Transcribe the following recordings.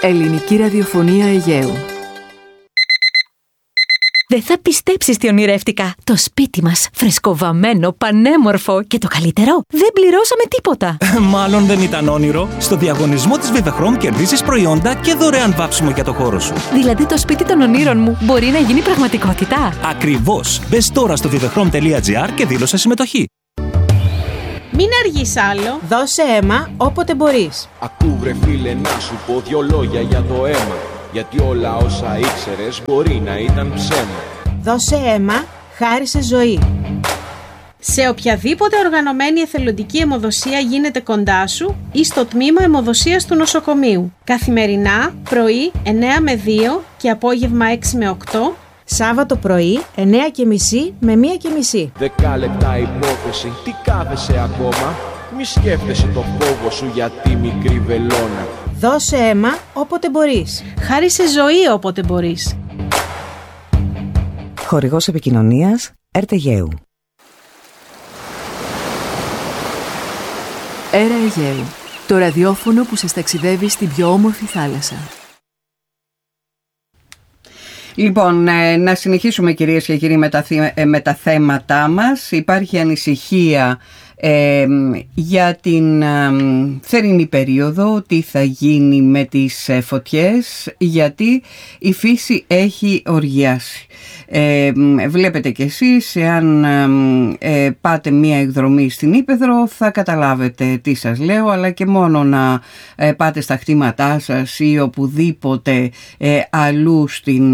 Ελληνική ραδιοφωνία Αιγαίου. Δεν θα πιστέψεις τι ονειρεύτηκα. Το σπίτι μας, φρεσκοβαμμένο, πανέμορφο και το καλύτερο, δεν πληρώσαμε τίποτα. Μάλλον δεν ήταν όνειρο. Στο διαγωνισμό της Vivechrome κερδίζεις προϊόντα και δωρεάν βάψιμο για το χώρο σου. Δηλαδή το σπίτι των ονείρων μου μπορεί να γίνει πραγματικότητα. Ακριβώς. Μπες τώρα στο vivechrome.gr και δήλωσε συμμετοχή. Μην αργείς άλλο. Δώσε αίμα όποτε μπορείς. Ακού βρε φίλε να σου πω δυο λόγια για το αίμα. Γιατί όλα όσα ήξερες μπορεί να ήταν ψέμα. Δώσε αίμα, χάρισε ζωή. Σε οποιαδήποτε οργανωμένη εθελοντική αιμοδοσία γίνεται κοντά σου ή στο τμήμα αιμοδοσίας του νοσοκομείου. Καθημερινά, πρωί 9 με 2 και απόγευμα 6 με 8. Σάββατο πρωί 9:30 με 1:30. 10 λεπτά υπόθεση, τι κάθεσαι ακόμα? Μη σκέφτεσαι το φόβο σου για τη μικρή βελόνα. Δώσε αίμα όποτε μπορείς. Χάρισε ζωή όποτε μπορείς. Χορηγός επικοινωνίας ΕΡΤ-Αιγαίου. Έρα Αιγαίου. Το ραδιόφωνο που σας ταξιδεύει στην πιο όμορφη θάλασσα. Λοιπόν, να συνεχίσουμε κυρίες και κύριοι με τα θέματά μας. Υπάρχει ανησυχία για την θερινή περίοδο, τι θα γίνει με τις φωτιές, γιατί η φύση έχει οργιάσει. Βλέπετε κι εσείς, εάν πάτε μία εκδρομή στην Ύπαιθρο θα καταλάβετε τι σας λέω, αλλά και μόνο να πάτε στα χτήματά σας ή οπουδήποτε αλλού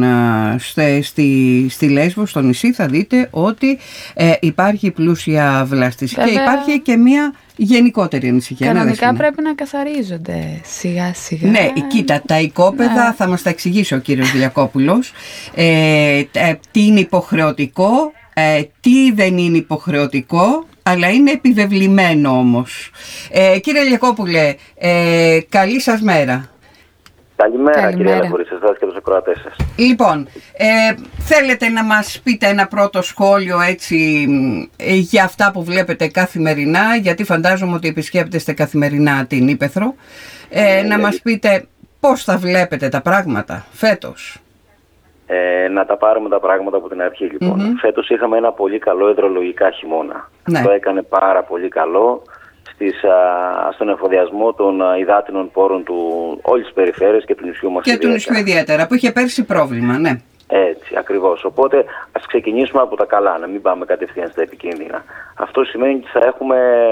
στη Λέσβο, στο νησί, θα δείτε ότι υπάρχει πλούσια βλάστηση. Και υπάρχει και μία γενικότερη ανησυχία. Κανονικά πρέπει να καθαρίζονται σιγά σιγά. Ναι, κοίτα, τα οικόπεδα θα μας τα εξηγήσει ο κύριος Λιακόπουλος. Τι είναι υποχρεωτικό, τι δεν είναι υποχρεωτικό, αλλά είναι επιβεβλημένο όμως. Κύριε Λιακόπουλε, καλή σας μέρα. Καλημέρα κυρία Λακούρη, σας και τους ακροατές σας. Λοιπόν, θέλετε να μας πείτε ένα πρώτο σχόλιο έτσι για αυτά που βλέπετε καθημερινά, γιατί φαντάζομαι ότι επισκέπτεστε καθημερινά την Ύπαιθρο. Να μας πείτε πώς θα βλέπετε τα πράγματα φέτος. Να τα πάρουμε τα πράγματα από την αρχή λοιπόν. Φέτος είχαμε ένα πολύ καλό υδρολογικά χειμώνα. Ναι. Αυτό έκανε πάρα πολύ καλό στον εφοδιασμό των υδάτινων πόρων του όλης της περιφέρειας και του νησιού μας. Και του νησιού ιδιαίτερα, που είχε πέρσι πρόβλημα, ναι. Έτσι, ακριβώς. Οπότε ας ξεκινήσουμε από τα καλά, να μην πάμε κατευθείαν στα επικίνδυνα. Αυτό σημαίνει ότι θα έχουμε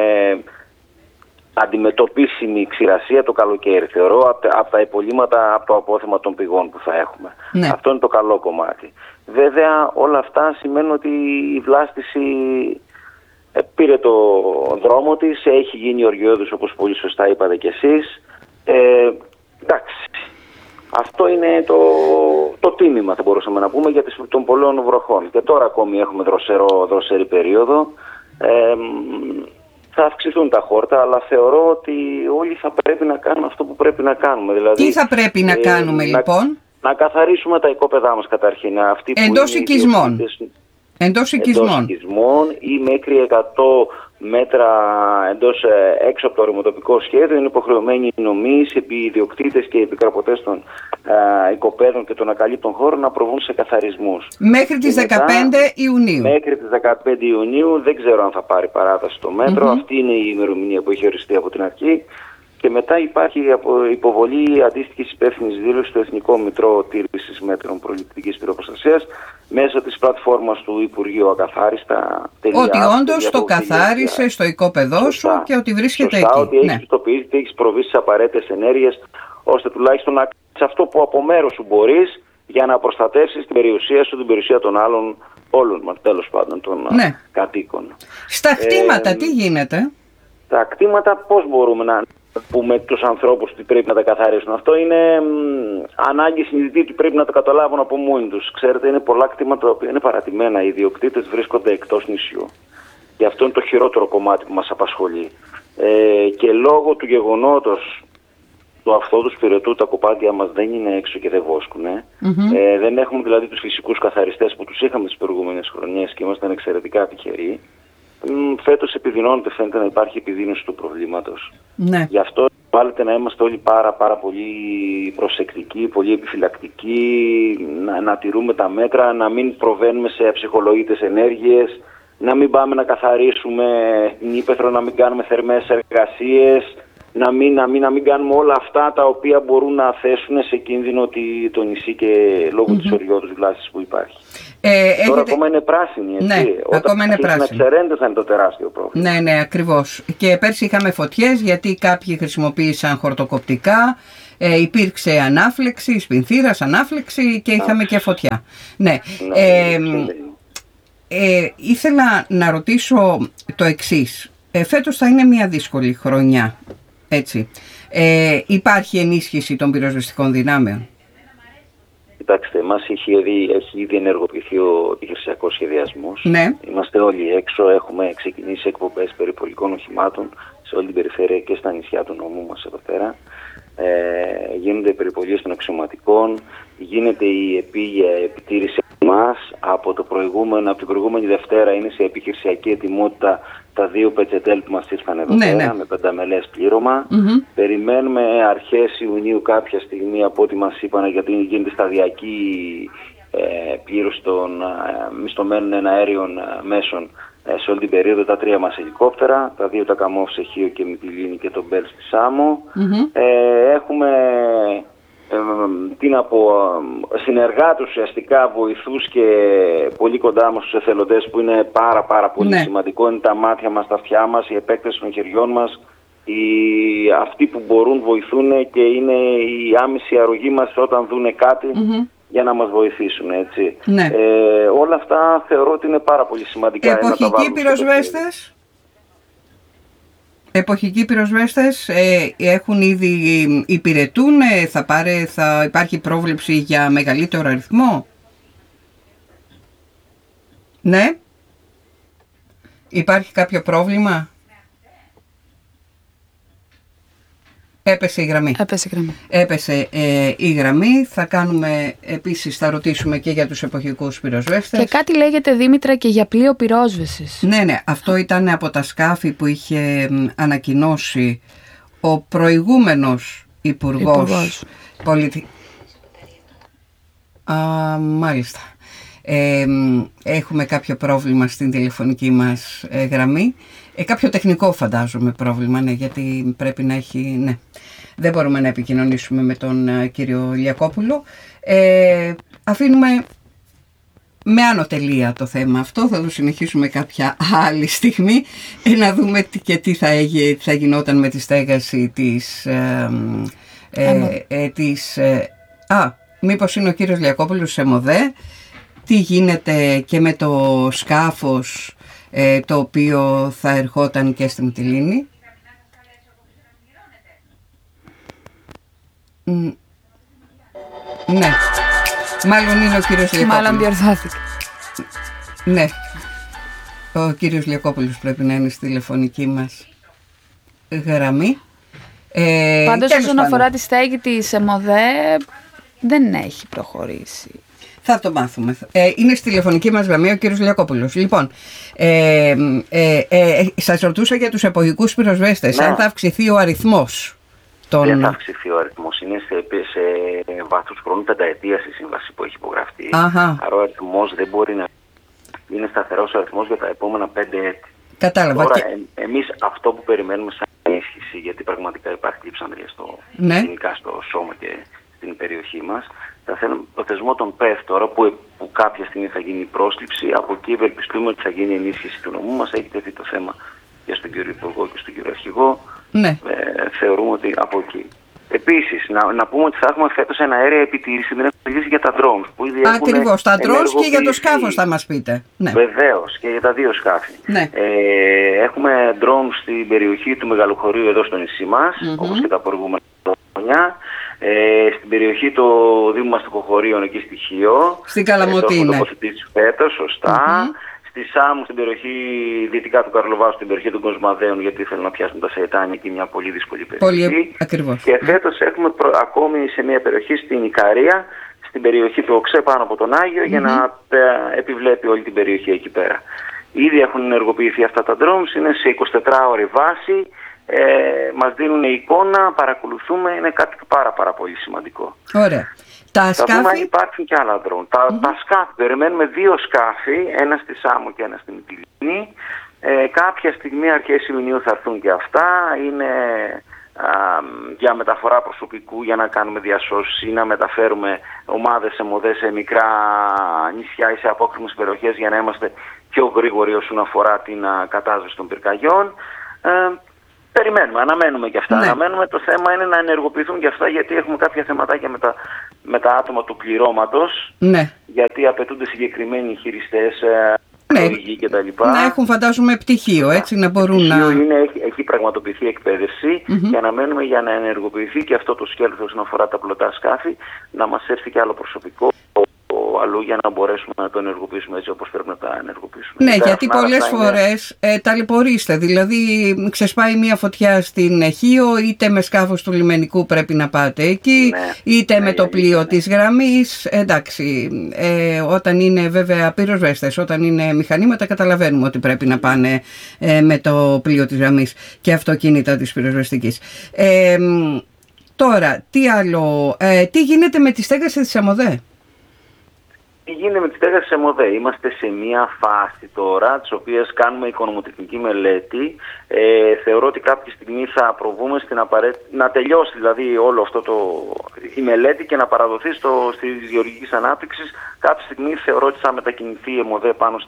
αντιμετωπίσιμη ξηρασία το καλοκαίρι, θεωρώ, από τα υπολείμματα, από το απόθεμα των πηγών που θα έχουμε. Ναι. Αυτό είναι το καλό κομμάτι. Βέβαια όλα αυτά σημαίνουν ότι η βλάστηση πήρε το δρόμο της, έχει γίνει οργιώδης όπως πολύ σωστά είπατε κι εσείς. Εντάξει, αυτό είναι το τίμημα θα μπορούσαμε να πούμε για των πολλών βροχών. Και τώρα ακόμη έχουμε δροσερή περίοδο. Θα αυξηθούν τα χόρτα, αλλά θεωρώ ότι όλοι θα πρέπει να κάνουμε αυτό που πρέπει να κάνουμε. Δηλαδή, τι θα πρέπει να κάνουμε λοιπόν? Να καθαρίσουμε τα οικόπεδά μας καταρχήν. Εντός οικισμών. Εντός οικισμών ή μέχρι 100 μέτρα έξω από το ορειμοτοπικό σχέδιο είναι υποχρεωμένοι οι νομείς, οι ιδιοκτήτες και οι επικραπωτές των οικοπαίδων και των ακαλύπτων χώρων να προβούν σε καθαρισμούς. Μέχρι τις 15 Ιουνίου. Μέχρι τις 15 Ιουνίου, δεν ξέρω αν θα πάρει παράταση το μέτρο, αυτή είναι η ημερομηνία που έχει οριστεί από την αρχή. Και μετά υπάρχει υποβολή αντίστοιχης υπεύθυνης δήλωσης στο Εθνικό Μητρό Τήρησης Μέτρων Προληπτικής Πυροπροστασίας μέσω της πλατφόρμας του Υπουργείου Ακαθάριστα. Ότι όντως το καθάρισε στο οικόπεδό σου και ότι βρίσκεται εκεί. Ότι έχεις πιστοποιήσει ότι έχεις προβεί στις απαραίτητες ενέργειες ώστε τουλάχιστον να κάνεις αυτό που από μέρος σου μπορείς για να προστατεύσεις την περιουσία σου, την περιουσία των άλλων, όλων μας τέλος πάντων των κατοίκων. Στα κτήματα τι γίνεται? Τα κτήματα πώς μπορούμε να πούμε τους ανθρώπους ότι πρέπει να τα καθαρίσουν? Αυτό είναι ανάγκη συνειδητή ότι πρέπει να το καταλάβουν από μόνοι τους. Ξέρετε, είναι πολλά κτήματα τα οποία είναι παρατημένα. Οι ιδιοκτήτες βρίσκονται εκτός νησιού. Και αυτό είναι το χειρότερο κομμάτι που μας απασχολεί. Και λόγω του γεγονότος του αυθόδους πυρετού τα κοπάδια μας δεν είναι έξω και δεν βόσκουνε. Δεν έχουμε δηλαδή τους φυσικούς καθαριστές που τους είχαμε τις προηγούμενες χρονιές και ήμασταν εξαιρετικά τυχεροί. Φέτος επιδεινώνεται, φαίνεται να υπάρχει επιδείνωση του προβλήματος. Ναι. Γι' αυτό επιβάλλεται να είμαστε όλοι πάρα πολύ προσεκτικοί, πολύ επιφυλακτικοί, να τηρούμε τα μέτρα, να μην προβαίνουμε σε αψυχολογητές ενέργειες, να μην πάμε να καθαρίσουμε την ύπαιθρο, να μην κάνουμε θερμές εργασίες, να μην κάνουμε όλα αυτά τα οποία μπορούν να θέσουν σε κίνδυνο το νησί και λόγω της οριότους γλάσσης που υπάρχει. Τώρα ακόμα είναι πράσινη, έτσι. Ναι, ακόμα είναι πράσινη. Να ξεραίνεται θα είναι το τεράστιο πρόβλημα. Ναι, ακριβώς. Και πέρσι είχαμε φωτιές γιατί κάποιοι χρησιμοποίησαν χορτοκοπτικά, υπήρξε ανάφλεξη, σπινθήρας ανάφλεξη και είχαμε και φωτιά. Ναι. Ήθελα να ρωτήσω το εξής. Φέτος θα είναι μια δύσκολη χρονιά, έτσι. Υπάρχει ενίσχυση των πυροσβεστικών δυνάμεων? Κοιτάξτε, εμάς έχει ήδη ενεργοποιηθεί ο επιχειρησιακός σχεδιασμός. Ναι. Είμαστε όλοι έξω, έχουμε ξεκινήσει εκπομπές περιπολικών οχημάτων σε όλη την περιφέρεια και στα νησιά του νομού μας εδώ πέρα. Γίνονται περιπολίες των αξιωματικών, γίνεται η επίγεια επιτήρηση μας από την προηγούμενη Δευτέρα είναι σε επιχειρησιακή ετοιμότητα τα 2 πετσετέλ που μας ήρθαν εδώ πέρα με 5μελές πλήρωμα. Περιμένουμε αρχές Ιουνίου κάποια στιγμή από ό,τι μας είπαν, γιατί γίνεται σταδιακή πλήρωση των μισθωμένων εναέριων μέσων σε όλη την περίοδο, τα 3 μας ελικόπτερα, τα 2 τα Καμόφ σε Χίο και Μυτιλίνη και τον Μπέλ στη Σάμο. Έχουμε συνεργάτους ουσιαστικά, βοηθούς και πολύ κοντά μας τους εθελοντές που είναι πάρα πολύ σημαντικό. Είναι τα μάτια μας, τα αυτιά μας, η επέκταση των χεριών μας, αυτοί που μπορούν βοηθούν και είναι η άμεση αρρωγή μας όταν δούνε κάτι για να μας βοηθήσουν, έτσι. Ναι. Όλα αυτά θεωρώ ότι είναι πάρα πολύ σημαντικά. Εποχικοί πυροσβέστες? Εποχικοί πυροσβέστες έχουν ήδη υπηρετούν, θα υπάρχει πρόβλεψη για μεγαλύτερο αριθμό? Ναι. Υπάρχει κάποιο πρόβλημα? Έπεσε η γραμμή. Έπεσε η γραμμή. Θα κάνουμε επίσης, θα ρωτήσουμε και για τους εποχικούς πυροσβέστες. Και κάτι λέγεται, Δήμητρα, και για πλοίο πυρόσβεσης. Ναι, αυτό ήταν από τα σκάφη που είχε ανακοινώσει ο προηγούμενος Υπουργός μάλιστα. Έχουμε κάποιο πρόβλημα στην τηλεφωνική μας γραμμή. Κάποιο τεχνικό φαντάζομαι πρόβλημα, ναι, γιατί πρέπει να έχει, ναι. Δεν μπορούμε να επικοινωνήσουμε με τον κύριο Λιακόπουλο. Αφήνουμε με άνω τελεία το θέμα αυτό, θα το συνεχίσουμε κάποια άλλη στιγμή, να δούμε και τι θα γινόταν με τη στέγαση μήπως είναι ο κύριος Λιακόπουλος σε ΜΟΔΕ, τι γίνεται και με το σκάφος το οποίο θα ερχόταν και στη Μυτιλήνη. Ναι, μάλλον είναι ο κύριος Λιακόπουλος. Μάλλον διορθώθηκε. Ναι, ο κύριος Λιακόπουλος πρέπει να είναι στη τηλεφωνική μας γραμμή. Πάντως όσον αφορά τη στέγη της ΕΜΟΔΕ δεν έχει προχωρήσει. Θα το μάθουμε. Είναι στη τηλεφωνική μας γραμμή ο κύριος Λιακόπουλος. Λοιπόν, σας ρωτούσα για τους εποχικούς πυροσβέστες, αν θα αυξηθεί ο αριθμός. Δεν θα αυξηθεί ο αριθμός. Είναι σε βάθος χρόνου πενταετίας η σύμβαση που έχει υπογραφεί. Άρα ο αριθμός δεν μπορεί να είναι σταθερός ο αριθμός για τα επόμενα 5 έτη. Κατάλαβα. Τώρα, εμείς αυτό που περιμένουμε σαν ενίσχυση, γιατί πραγματικά υπάρχει κλειψανδρία γενικά στο σώμα και στην περιοχή μας, θα θέλουμε το θεσμό των ΠΕΘ τώρα που κάποια στιγμή θα γίνει η πρόσληψη. Από εκεί ευελπιστούμε ότι θα γίνει ενίσχυση του νομού μας. Έχει τεθεί το θέμα και στον κύριο Υπουργό και στον κύριο Αρχηγό. Ναι. Θεωρούμε ότι από εκεί. Επίσης, να πούμε ότι θα έχουμε φέτος ένα αέρια επιτήρηση, δεν έχουμε για τα drones. Ακριβώς, τα drones και για το σκάφος θα μας πείτε. Ναι. Βεβαίως, και για τα 2 σκάφη. Ναι. Έχουμε drones στην περιοχή του Μεγαλοχωρίου εδώ στο νησί μας, όπως και τα προηγούμενα χρόνια. Στην περιοχή του Δήμου Μαστοχοχωρίων, εκεί στη Χίο. Στην Καλαμωτή, ναι. Τοποθετήσει φέτος, σωστά. Στη Σάμου, στην περιοχή δυτικά του Καρλοβάσου, στην περιοχή των Κοσμαδέων, γιατί θέλουν να πιάσουν τα Σεϊτάνια, εκεί μια πολύ δύσκολη περιοχή. Ακριβώς. Και φέτος έχουμε ακόμη σε μια περιοχή στην Ικαρία, στην περιοχή του Οξέ πάνω από τον Άγιο, για να επιβλέπει όλη την περιοχή εκεί πέρα. Ήδη έχουν ενεργοποιηθεί αυτά τα drones, είναι σε 24ωρη βάση. μας δίνουν εικόνα, παρακολουθούμε, είναι κάτι πάρα πολύ σημαντικό. Ωραία. Τα σκάφη... Θα δούμε αν υπάρχουν και άλλα ντρόουν. Τα σκάφη, περιμένουμε 2 σκάφη, ένα στη Σάμο και ένα στην Μυτιλήνη. Κάποια στιγμή αρχές Ιουνίου θα έρθουν και αυτά. Είναι για μεταφορά προσωπικού, για να κάνουμε διασώσεις ή να μεταφέρουμε ομάδες αιμοδές σε μικρά νησιά ή σε απόκρημες περιοχές για να είμαστε πιο γρήγοροι όσον αφορά την κατάσβεση των πυρκαγιών. Περιμένουμε, αναμένουμε και αυτά. Ναι. Αναμένουμε. Το θέμα είναι να ενεργοποιηθούν και αυτά, γιατί έχουμε κάποια θεματάκια με τα άτομα του πληρώματος. Ναι. Γιατί απαιτούνται συγκεκριμένοι χειριστές, και τα λοιπά. Να έχουν, φαντάζομαι, πτυχίο, έτσι, να μπορούν έχει πραγματοποιηθεί εκπαίδευση και αναμένουμε για να ενεργοποιηθεί και αυτό το σκέλος όσον αφορά τα πλωτά σκάφη, να μας έρθει και άλλο προσωπικό αλλού για να μπορέσουμε να το ενεργοποιήσουμε έτσι όπως πρέπει να τα ενεργοποιήσουμε. Ναι, γιατί πολλές φορές ταλαιπωρείστε. Δηλαδή, ξεσπάει μια φωτιά στην Αιγαίο, είτε με σκάφος του λιμενικού πρέπει να πάτε εκεί, είτε με το πλοίο της γραμμής. Εντάξει, όταν είναι βέβαια πυροσβέστες, όταν είναι μηχανήματα, καταλαβαίνουμε ότι πρέπει να πάνε με το πλοίο της γραμμής και αυτοκίνητα της πυροσβεστικής. Τώρα, τι άλλο, τι γίνεται με τη στέγαση της ΑΜΟΔΕ? Τι γίνεται με τη στέγαση της ΑΜΟΔΕ? Είμαστε σε μια φάση τώρα, της οποίας κάνουμε οικονομοτεχνική μελέτη. Θεωρώ ότι κάποια στιγμή θα προβούμε να τελειώσει δηλαδή όλο αυτό η μελέτη και να παραδοθεί στις γεωργικής ανάπτυξης. Κάποια στιγμή θεωρώ ότι θα μετακινηθεί η ΑΜΟΔΕ πάνω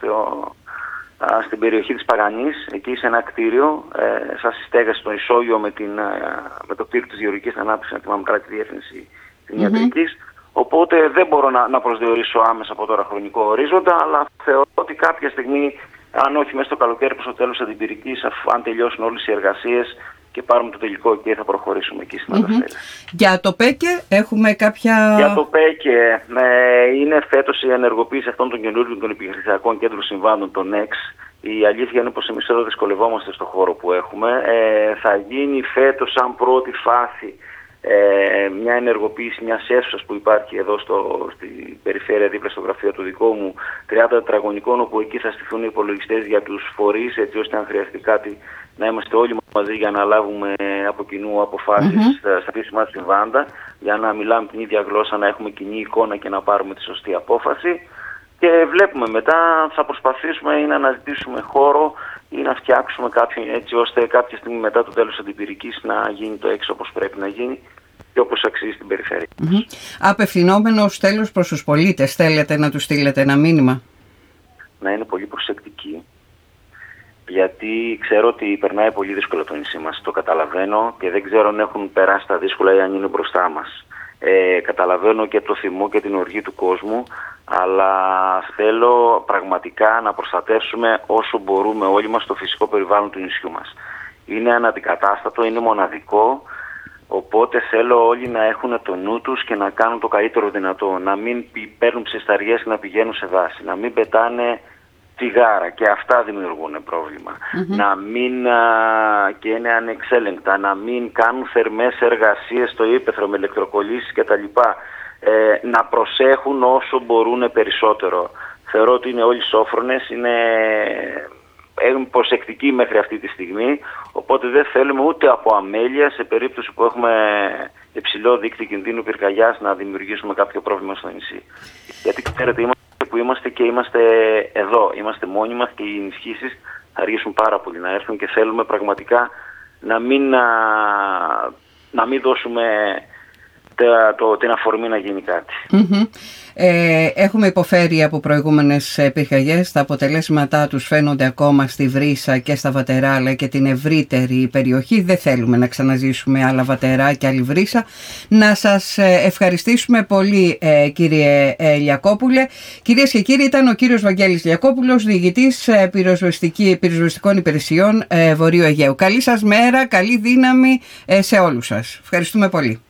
στην περιοχή της Παγανής, εκεί σε ένα κτίριο, σαν συστέγαση στο ισόγειο με το κτίριο της γεωργικής ανάπτυξης, να θυμάμαι καλά τη διεύθυνση την ιατρικής. Οπότε δεν μπορώ να προσδιορίσω άμεσα από τώρα χρονικό ορίζοντα, αλλά θεωρώ ότι κάποια στιγμή, αν όχι μέσα στο καλοκαίρι, προς το τέλος της αντιπυρικής, αν τελειώσουν όλες οι εργασίες και πάρουμε το τελικό εκεί, θα προχωρήσουμε εκεί στην ανταστέλεση. Για το ΠΕΚΕ έχουμε κάποια... Για το ΠΕΚΕ είναι φέτος η ενεργοποίηση αυτών των καινούριων των επιχειρησιακών κέντρων συμβάντων, των ΕΞ. Η αλήθεια είναι πως εμείς εδώ δυσκολευόμαστε στο χώρο που έχουμε. Θα γίνει φέτος σαν πρώτη φάση μια ενεργοποίηση μιας αίθουσας που υπάρχει εδώ στην περιφέρεια δίπλα στο γραφείο του δικό μου, 30 τετραγωνικών, όπου εκεί θα στηθούν οι υπολογιστές για τους φορείς, έτσι ώστε αν χρειαστεί κάτι να είμαστε όλοι μαζί για να λάβουμε από κοινού αποφάσεις στα επίσημα συμβάντα, για να μιλάμε την ίδια γλώσσα, να έχουμε κοινή εικόνα και να πάρουμε τη σωστή απόφαση. Και βλέπουμε μετά, θα προσπαθήσουμε ή να αναζητήσουμε χώρο ή να φτιάξουμε κάποιον, έτσι ώστε κάποια στιγμή μετά το τέλος της αντιπυρικής να γίνει το έξω όπως πρέπει να γίνει και όπως αξίζει στην περιφέρεια. Απευθυνόμενος τέλος προς τους πολίτες, θέλετε να τους στείλετε ένα μήνυμα? Να είναι πολύ προσεκτικοί, γιατί ξέρω ότι περνάει πολύ δύσκολο το νησί μας, το καταλαβαίνω και δεν ξέρω αν έχουν περάσει τα δύσκολα ή αν είναι μπροστά μας. Καταλαβαίνω και το θυμό και την οργή του κόσμου, αλλά θέλω πραγματικά να προστατεύσουμε όσο μπορούμε όλοι μας το φυσικό περιβάλλον του νησιού μας. Είναι αναντικατάστατο, είναι μοναδικό, οπότε θέλω όλοι να έχουν το νου τους και να κάνουν το καλύτερο δυνατό, να μην παίρνουν ψισταριές και να πηγαίνουν σε δάση, να μην πετάνε τσιγάρα, και αυτά δημιουργούν πρόβλημα. Να μην, και είναι ανεξέλεγκτα, να μην κάνουν θερμές εργασίες στο ύπαιθρο με ηλεκτροκολλήσεις κτλ. Να προσέχουν όσο μπορούν περισσότερο. Θεωρώ ότι είναι όλοι σόφρονες, είναι προσεκτικοί μέχρι αυτή τη στιγμή, οπότε δεν θέλουμε ούτε από αμέλεια, σε περίπτωση που έχουμε υψηλό δείκτη κινδύνου πυρκαγιάς, να δημιουργήσουμε κάποιο πρόβλημα στο νησί. Γιατί ξέρετε, που είμαστε και είμαστε εδώ, είμαστε μόνοι μας και οι ενισχύσεις θα αργήσουν πάρα πολύ να έρθουν και θέλουμε πραγματικά να μην δώσουμε την αφορμή να γίνει κάτι. Έχουμε υποφέρει από προηγούμενες πυρκαγιές. Τα αποτελέσματά τους φαίνονται ακόμα στη Βρύσα και στα Βατερά, αλλά και την ευρύτερη περιοχή. Δεν θέλουμε να ξαναζήσουμε άλλα Βατερά και άλλη Βρύσα. Να σας ευχαριστήσουμε πολύ, κύριε Λιακόπουλε. Κυρίες και κύριοι, ήταν ο κύριος Βαγγέλης Λιακόπουλος, διηγητής πυροσβεστικών υπηρεσιών Βορείου Αιγαίου. Καλή σας μέρα, καλή δύναμη σε όλους σας. Ευχαριστούμε πολύ.